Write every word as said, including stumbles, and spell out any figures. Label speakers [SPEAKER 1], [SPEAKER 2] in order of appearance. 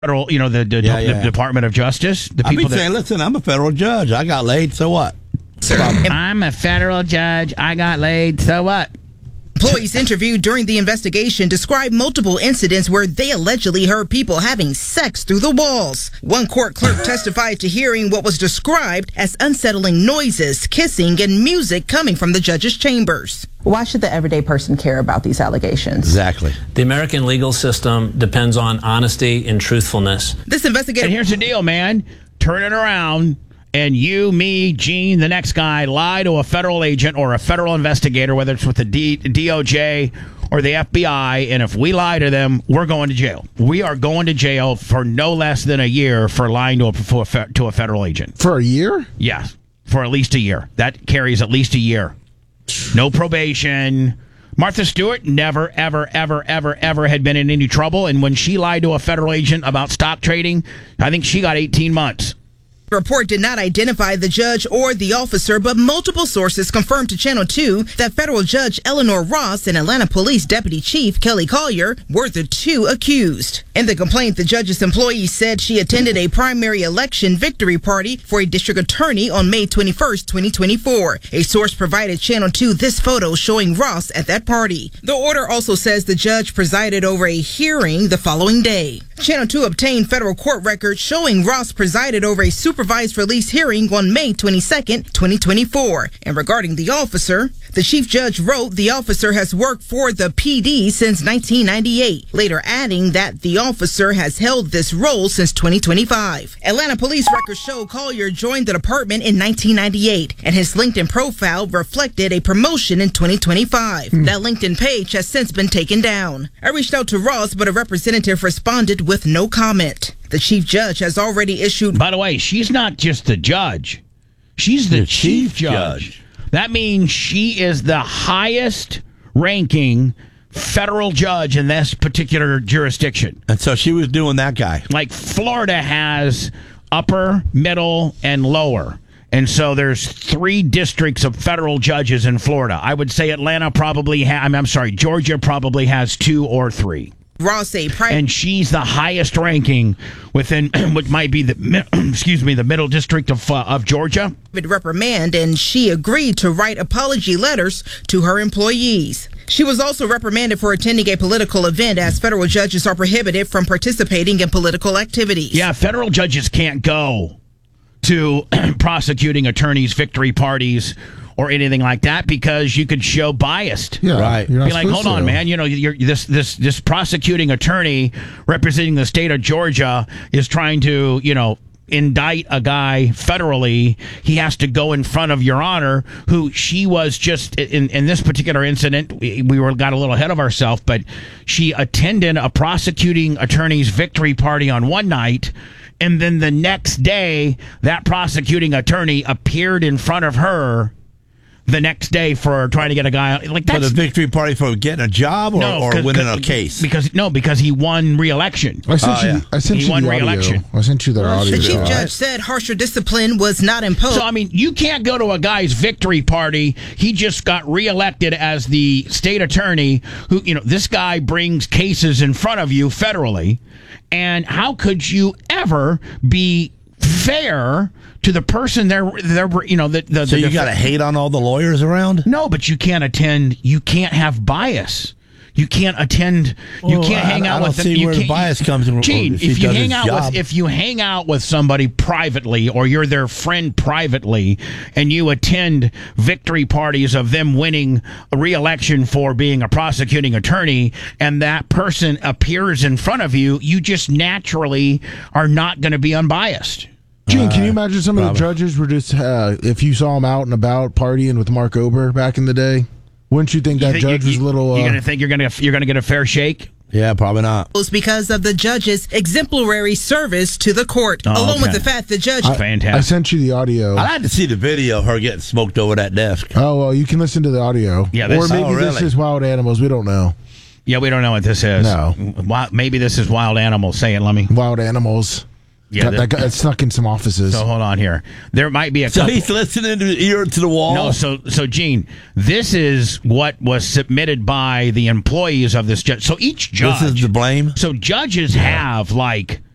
[SPEAKER 1] federal, you know, the, the,
[SPEAKER 2] Yeah,
[SPEAKER 1] the
[SPEAKER 2] yeah.
[SPEAKER 1] Department of Justice. The
[SPEAKER 2] I'd be
[SPEAKER 1] people that
[SPEAKER 2] saying, listen, I'm a federal judge. I got laid, so what?
[SPEAKER 1] I'm a federal judge. I got laid. So what?
[SPEAKER 3] Employees interviewed during the investigation described multiple incidents where they allegedly heard people having sex through the walls. One court clerk testified to hearing what was described as unsettling noises, kissing, and music coming from the judge's chambers.
[SPEAKER 4] Why should the everyday person care about these allegations?
[SPEAKER 2] Exactly.
[SPEAKER 5] The American legal system depends on honesty and truthfulness.
[SPEAKER 3] This investigator.
[SPEAKER 1] And here's the deal, man. Turn it around. And you, me, Gene, the next guy, lie to a federal agent or a federal investigator, whether it's with the D- DOJ or the F B I, and if we lie to them, we're going to jail. We are going to jail for no less than a year for lying to a, for a fe- to a federal agent.
[SPEAKER 6] For a year?
[SPEAKER 1] Yes, for at least a year. That carries at least a year. No probation. Martha Stewart never, ever, ever, ever, ever had been in any trouble, and when she lied to a federal agent about stock trading, I think she got eighteen months.
[SPEAKER 3] The report did not identify the judge or the officer, but multiple sources confirmed to Channel two that federal judge Eleanor Ross and Atlanta Police Deputy Chief Kelly Collier were the two accused. In the complaint, the judge's employee said she attended a primary election victory party for a district attorney on May twenty-first, twenty twenty-four. A source provided Channel two this photo showing Ross at that party. The order also says the judge presided over a hearing the following day. Channel two obtained federal court records showing Ross presided over a supervised release hearing on May twenty-second, twenty twenty-four. And regarding the officer, the chief judge wrote the officer has worked for the P D since nineteen ninety-eight, later adding that the officer has held this role since twenty twenty-five. Atlanta police records show Collier joined the department in nineteen ninety-eight, and his LinkedIn profile reflected a promotion in twenty twenty-five. Mm. That LinkedIn page has since been taken down. I reached out to Ross, but a representative responded with no comment. The chief judge has already issued...
[SPEAKER 1] By the way, she's not just the judge. She's the, the chief, chief judge. judge. That means she is the highest ranking federal judge in this particular jurisdiction.
[SPEAKER 2] And so she was doing that guy.
[SPEAKER 1] Like Florida has upper, middle, and lower. And so there's three districts of federal judges in Florida. I would say Atlanta probably ha- I'm, I'm sorry, Georgia probably has two or three.
[SPEAKER 3] Ross a private,
[SPEAKER 1] and she's the highest ranking within what might be the excuse me the middle district of uh, of Georgia.
[SPEAKER 3] Reprimand, and she agreed to write apology letters to her employees. She was also reprimanded for attending a political event, as federal judges are prohibited from participating in political activities.
[SPEAKER 1] Yeah, federal judges can't go to prosecuting attorneys' victory parties or anything like that because you could show biased.
[SPEAKER 6] Yeah,
[SPEAKER 2] right.
[SPEAKER 1] Be like, hold on, to. man. You know, you're, this this this prosecuting attorney representing the state of Georgia is trying to, you know, indict a guy federally. He has to go in front of Your Honor, who she was just in in this particular incident. We, we were got a little ahead of ourselves, but she attended a prosecuting attorney's victory party on one night. And then the next day, that prosecuting attorney appeared in front of her the next day for trying to get a guy like that.
[SPEAKER 2] For the victory party for getting a job or,
[SPEAKER 1] no,
[SPEAKER 2] or winning a case?
[SPEAKER 1] Because no, because he won re-election.
[SPEAKER 6] I sent
[SPEAKER 2] oh,
[SPEAKER 6] you.
[SPEAKER 2] Yeah.
[SPEAKER 6] I sent
[SPEAKER 1] he
[SPEAKER 6] you
[SPEAKER 1] won
[SPEAKER 6] the
[SPEAKER 1] re-election.
[SPEAKER 6] audio. I sent you their audio.
[SPEAKER 3] The chief judge said harsher discipline was not imposed.
[SPEAKER 1] So I mean, you can't go to a guy's victory party. He just got re-elected as the state attorney. Who you know, this guy brings cases in front of you federally, and how could you ever be fair to the person there? There, you know, the, the
[SPEAKER 2] so
[SPEAKER 1] the
[SPEAKER 2] you
[SPEAKER 1] def-
[SPEAKER 2] got to hate on all the lawyers around?
[SPEAKER 1] No, but you can't attend. You can't have bias. You can't attend. You
[SPEAKER 2] well,
[SPEAKER 1] can't hang
[SPEAKER 2] I,
[SPEAKER 1] out
[SPEAKER 2] I don't
[SPEAKER 1] with them.
[SPEAKER 2] see
[SPEAKER 1] You
[SPEAKER 2] where
[SPEAKER 1] can't,
[SPEAKER 2] the bias comes in.
[SPEAKER 1] Gene,
[SPEAKER 2] if,
[SPEAKER 1] if you
[SPEAKER 2] does
[SPEAKER 1] hang
[SPEAKER 2] his
[SPEAKER 1] out
[SPEAKER 2] job.
[SPEAKER 1] with if you hang out with somebody privately, or you're their friend privately, and you attend victory parties of them winning a re-election for being a prosecuting attorney, and that person appears in front of you, you just naturally are not going to be unbiased.
[SPEAKER 6] Gene, can you imagine some
[SPEAKER 2] uh,
[SPEAKER 6] of the judges were just, uh, if you saw them out and about partying with Mark Ober back in the day, wouldn't you think that
[SPEAKER 1] you think
[SPEAKER 6] judge
[SPEAKER 1] you,
[SPEAKER 6] was a little... Uh,
[SPEAKER 1] you're going to think you're going to you're going to get a fair shake?
[SPEAKER 2] Yeah, probably not.
[SPEAKER 3] Because of the judge's exemplary service to the court,
[SPEAKER 1] oh,
[SPEAKER 3] along
[SPEAKER 1] okay.
[SPEAKER 3] with the fact the judge...
[SPEAKER 6] I,
[SPEAKER 1] Fantastic.
[SPEAKER 6] I sent you the audio.
[SPEAKER 2] I'd like to see the video of her getting smoked over that desk.
[SPEAKER 6] Oh, well, you can listen to the audio.
[SPEAKER 1] Yeah, this,
[SPEAKER 6] or maybe
[SPEAKER 2] oh, really?
[SPEAKER 6] this is Wild Animals. We don't know.
[SPEAKER 1] Yeah, we don't know what this is.
[SPEAKER 6] No.
[SPEAKER 1] Wild, maybe this is Wild Animals. Say it, Lummy.
[SPEAKER 6] Wild Animals.
[SPEAKER 1] Yeah,
[SPEAKER 6] Got that guy, it snuck in some offices.
[SPEAKER 1] So hold on here. There might be a
[SPEAKER 2] So
[SPEAKER 1] couple.
[SPEAKER 2] he's listening to the ear to the wall?
[SPEAKER 1] No, so so Gene, this is what was submitted by the employees of this judge. So each judge.
[SPEAKER 2] This is the blame?
[SPEAKER 1] So judges have like